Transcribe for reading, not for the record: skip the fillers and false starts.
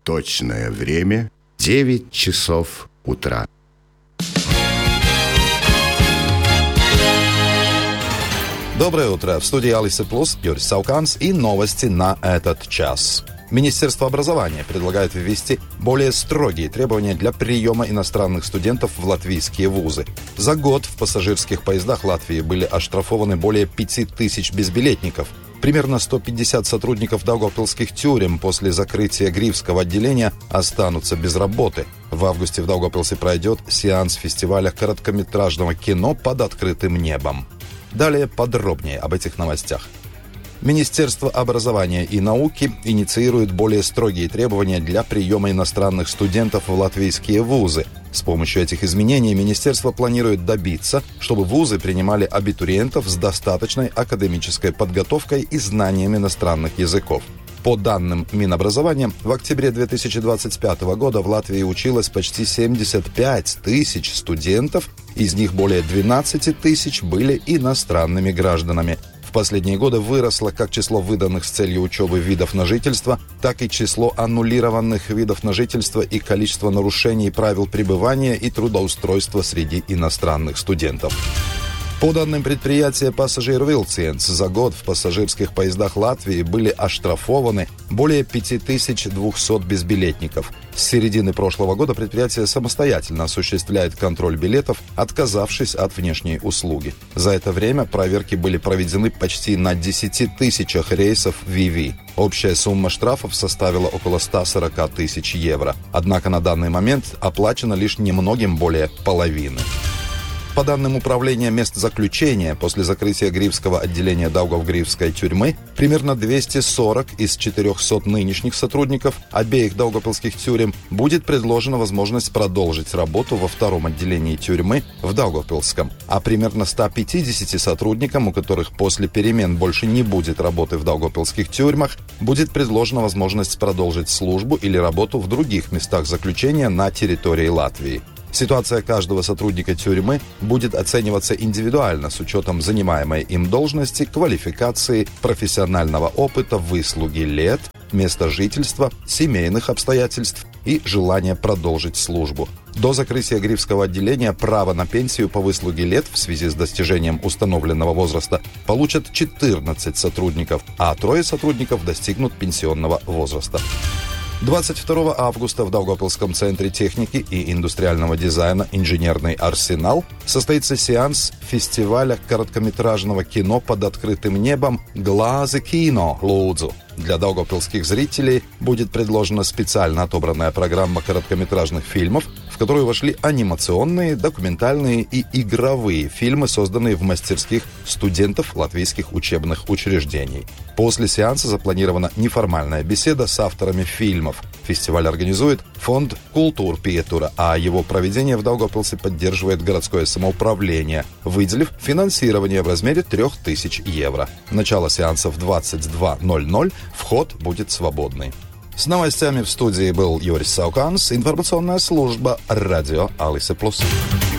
Точное время 9 часов утра. Доброе утро. В студии Алиса Плюс, Юрис Сауканс и новости на этот час. Министерство образования предлагает ввести более строгие требования для приема иностранных студентов в латвийские вузы. За год в пассажирских поездах Латвии были оштрафованы более 5000 безбилетников. Примерно 150 сотрудников даугавпилских тюрем после закрытия Гривского отделения останутся без работы. В августе в Даугавпилсе пройдет сеанс фестиваля короткометражного кино под открытым небом. Далее подробнее об этих новостях. Министерство образования и науки инициирует более строгие требования для приема иностранных студентов в латвийские вузы. С помощью этих изменений министерство планирует добиться, чтобы вузы принимали абитуриентов с достаточной академической подготовкой и знанием иностранных языков. По данным Минобразования, в октябре 2025 года в Латвии училось почти 75 тысяч студентов, из них более 12 тысяч были иностранными гражданами. В последние годы выросло как число выданных с целью учебы видов на жительство, так и число аннулированных видов на жительство и количество нарушений правил пребывания и трудоустройства среди иностранных студентов. По данным предприятия «Пассажир-Вилциенс», за год в пассажирских поездах Латвии были оштрафованы более 5200 безбилетников. С середины прошлого года предприятие самостоятельно осуществляет контроль билетов, отказавшись от внешней услуги. За это время проверки были проведены почти на 10 тысячах рейсов ВВ. Общая сумма штрафов составила около 140 тысяч евро. Однако на данный момент оплачено лишь немногим более половины. По данным Управления мест заключения, после закрытия Гривского отделения Даугавгривской тюрьмы, примерно 240 из 400 нынешних сотрудников обеих даугавпилских тюрем будет предложена возможность продолжить работу во втором отделении тюрьмы в Даугавпилском, а примерно 150 сотрудникам, у которых после перемен больше не будет работы в даугавпилских тюрьмах, будет предложена возможность продолжить службу или работу в других местах заключения на территории Латвии. Ситуация каждого сотрудника тюрьмы будет оцениваться индивидуально с учетом занимаемой им должности, квалификации, профессионального опыта, выслуги лет, места жительства, семейных обстоятельств и желания продолжить службу. До закрытия Гривского отделения право на пенсию по выслуге лет в связи с достижением установленного возраста получат 14 сотрудников, а 3 сотрудников достигнут пенсионного возраста. 22 августа в Даугавпилском центре техники и индустриального дизайна «Инженерный арсенал» состоится сеанс фестиваля короткометражного кино под открытым небом «Глази кино, лūdzu». Для даугавпилских зрителей будет предложена специально отобранная программа короткометражных фильмов, в которую вошли анимационные, документальные и игровые фильмы, созданные в мастерских студентов латвийских учебных учреждений. После сеанса запланирована неформальная беседа с авторами фильмов. Фестиваль организует фонд «Культура-Пиетура», а его проведение в Даугавпилсе поддерживает городское самоуправление, выделив финансирование в размере 3000 евро. Начало сеанса в 22:00, вход будет свободный. С новостями в студии был Юрис Сауканс, информационная служба радио Алиса Плюс.